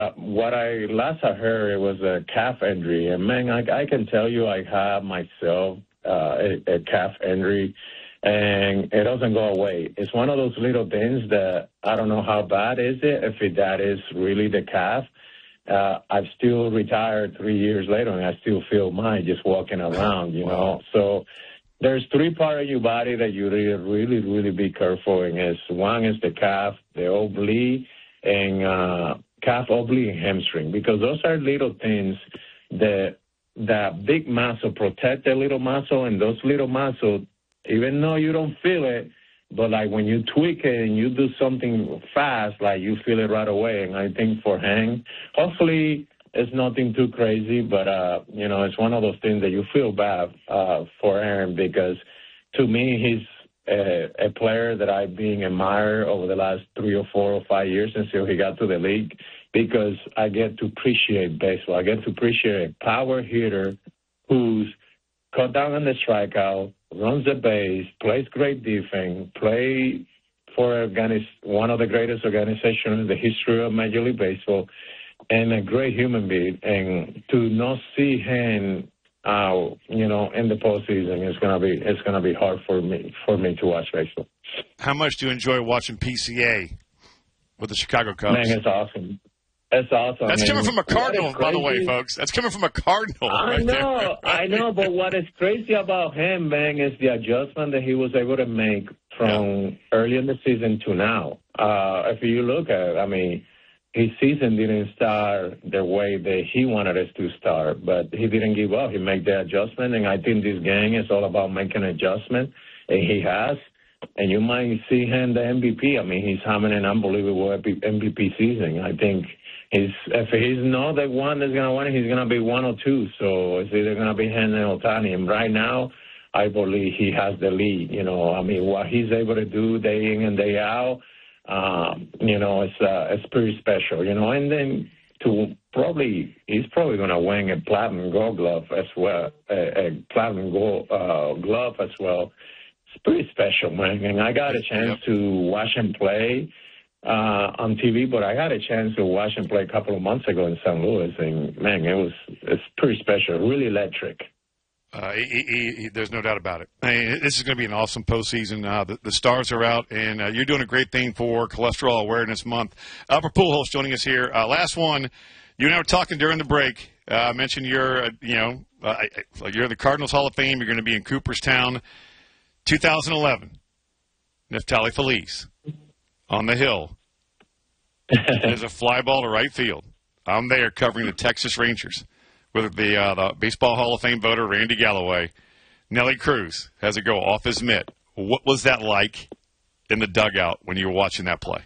what I last I heard, it was a calf injury. And, man, I can tell you I have myself a calf injury, and it doesn't go away. It's one of those little things that I don't know how bad is it, if that is really the calf. I've still retired 3 years later, and I still feel mine just walking around, you know. So there's three parts of your body that you really be careful in. One is the calf, the oblique, and calf oblique and hamstring, because those are little things that big muscle protect the little muscle, and those little muscles, even though you don't feel it, but like when you tweak it and you do something fast, like you feel it right away. And I think for Hank, hopefully it's nothing too crazy, but, you know, it's one of those things that you feel bad for Aaron, because to me he's a player that I've been admired over the last 3 or 4 or 5 years until he got to the league, because I get to appreciate baseball. I get to appreciate a power hitter who's cut down on the strikeout, runs the base, plays great defense, play for one of the greatest organizations in the history of Major League Baseball, and a great human being. And to not see him, you know, in the postseason, it's gonna be hard for me to watch baseball. How much do you enjoy watching PCA with the Chicago Cubs? Man, it's awesome. It's awesome. That's coming from a Cardinal, by the way, folks. That's coming from a Cardinal. I know, but what is crazy about him, man, is the adjustment that he was able to make from early in the season to now. If you look at it, I mean, his season didn't start the way that he wanted us to start, but he didn't give up. He made the adjustment, and I think this game is all about making adjustment, and he has. And you might see him the MVP. I mean, he's having an unbelievable MVP season. I think if he's not the one that's going to win, he's going to be 1 or 2. So it's either going to be him or Ohtani. And right now, I believe he has the lead. You know, I mean, what he's able to do day in and day out, you know, it's pretty special. You know, and then he's probably going to win a platinum gold glove as well, a platinum gold glove as well. It's pretty special, man. And I got a chance to watch him play on TV, but I had a chance to watch him play a couple of months ago in St. Louis, and, man, it's pretty special, really electric. There's no doubt about it. I mean, this is going to be an awesome postseason. The stars are out, and you're doing a great thing for Cholesterol Awareness Month. Albert Pujols joining us here. Last one, you and I were talking during the break. I mentioned you're in the Cardinals Hall of Fame. You're going to be in Cooperstown. 2011, Neftali Feliz on the hill. There's a fly ball to right field. I'm there covering the Texas Rangers with the Baseball Hall of Fame voter, Randy Galloway. Nelly Cruz has it go off his mitt. What was that like in the dugout when you were watching that play?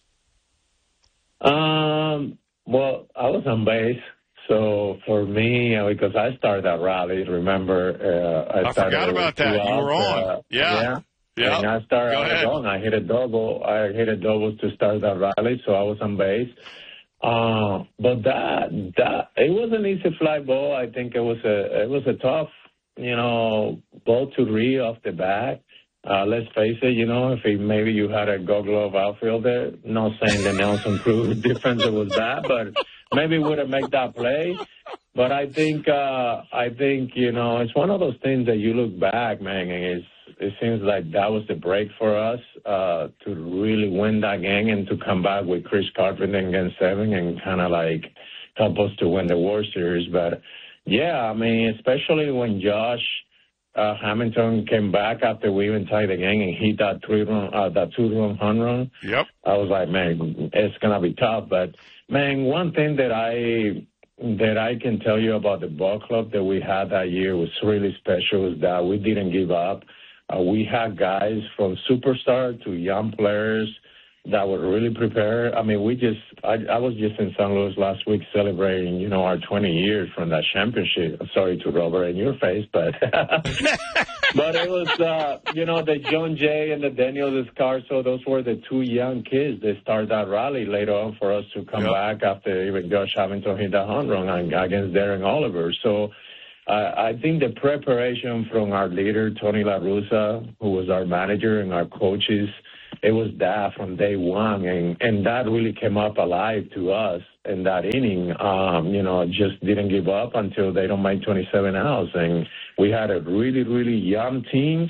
Well, I was on base. So for me, because I started that rally, remember? I forgot about that. You were on. Yeah. And I started on. I hit a double. To start that rally, so I was on base. But that it was an easy fly ball. I think it was a tough, you know, ball to read off the bat. Let's face it, you know, if maybe you had a Gold Glove outfielder, not saying that Nelson Cruz defense was bad, but maybe would have made that play. But I think, you know, it's one of those things that you look back, man, and it seems like that was the break for us to really win that game and to come back with Chris Carpenter in Game 7 and kind of like help us to win the World Series. But, yeah, I mean, especially when Josh Hamilton came back after we even tied the game and hit that 2-run home run. Yep. I was like, man, it's going to be tough. But, man, one thing that I can tell you about the ball club that we had that year was really special is that we didn't give up. We had guys from superstar to young players that were really prepared. I mean, I was just in St. Louis last week celebrating, you know, our 20 years from that championship. Sorry to rub it in your face, but but it was, you know, the John Jay and the Daniel Descarso, those were the two young kids that started that rally later on for us to come back after even Josh Hamilton hit that home run against Darren Oliver. So I think the preparation from our leader, Tony La Russa, who was our manager, and our coaches, it was that from day one, and that really came up alive to us in that inning. Just didn't give up until they don't make 27 outs, and we had a really, really young team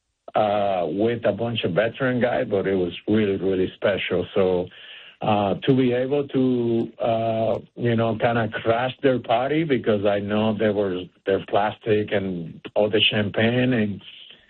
with a bunch of veteran guys, but it was really, really special. So to be able to, kind of crash their party, because I know their plastic and all the champagne and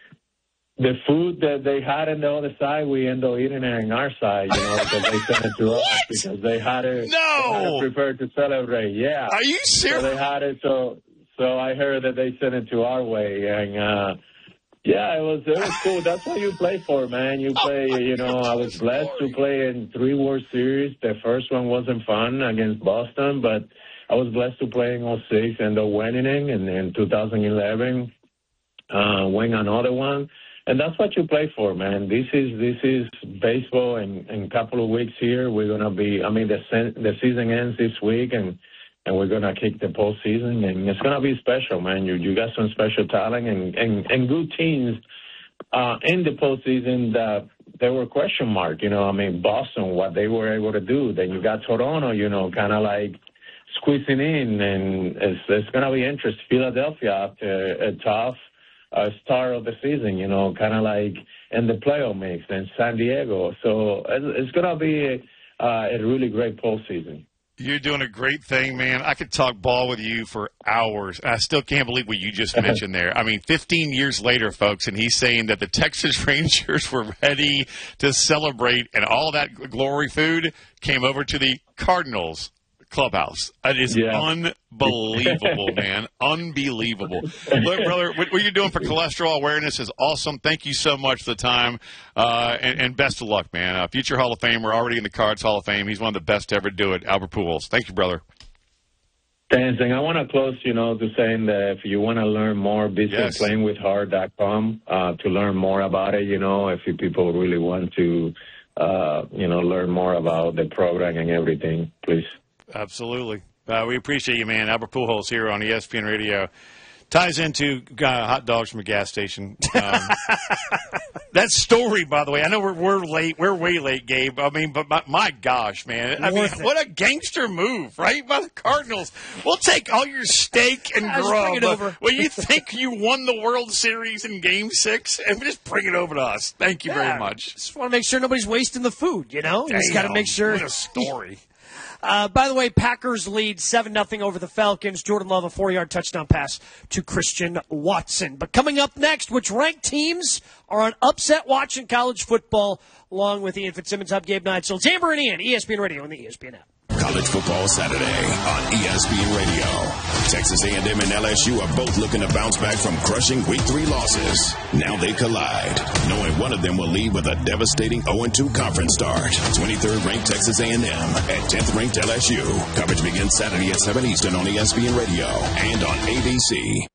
the food that they had on the other side, we end up eating it on our side, because they sent it to us because they had it prepared to celebrate. Yeah. Are you serious? So they had it. So I heard that they sent it to our way, and yeah, it was cool. That's what you play for, man. You play, I was blessed to play in 3 World Series. The first one wasn't fun against Boston, but I was blessed to play in 06 and the winning, and in 2011 win another one. And that's what you play for, man. This is baseball. In a couple of weeks here, we're gonna be. The season ends this week, and we're gonna kick the postseason, and it's gonna be special, man. You got some special talent and good teams in the postseason that there were question mark. Boston, what they were able to do. Then you got Toronto, kind of like squeezing in, and it's gonna be interesting. Philadelphia after a tough start of the season, kind of like in the playoff mix, and San Diego. So it's going to be a really great postseason. You're doing a great thing, man. I could talk ball with you for hours. I still can't believe what you just mentioned there. 15 years later, folks, and he's saying that the Texas Rangers were ready to celebrate, and all that glory food came over to the Cardinals clubhouse. It is unbelievable, man. Unbelievable. Look, brother, what you're doing for cholesterol awareness is awesome. Thank you so much for the time, and best of luck, man. Future Hall of Famer, already in the Cards Hall of Fame. He's one of the best to ever do it, Albert Pujols. Thank you, brother. Thanks. And I want to close, to saying that if you want to learn more, visit playingwithheart.com to learn more about it. If people really want to, learn more about the program and everything, please. Absolutely. We appreciate you, man. Albert Pujols here on ESPN Radio. Ties into hot dogs from a gas station. That story, by the way, I know we're late. We're way late, Gabe. But my gosh, man. What a gangster move, right, by the Cardinals. We'll take all your steak and grub. Bring it over. Well, you think you won the World Series in Game 6? And just bring it over to us. Thank you very much. Just want to make sure nobody's wasting the food, Just got to make sure. What a story. By the way, Packers lead 7-0 over the Falcons. Jordan Love, a 4-yard touchdown pass to Christian Watson. But coming up next, which ranked teams are on upset watch in college football, along with Ian Fitzsimmons. I'm Gabe Neitzel. Amber and Ian, ESPN Radio and the ESPN app. College Football Saturday on ESPN Radio. Texas A&M and LSU are both looking to bounce back from crushing Week 3 losses. Now they collide, knowing one of them will leave with a devastating 0-2 conference start. 23rd ranked Texas A&M and 10th ranked LSU. Coverage begins Saturday at 7 Eastern on ESPN Radio and on ABC.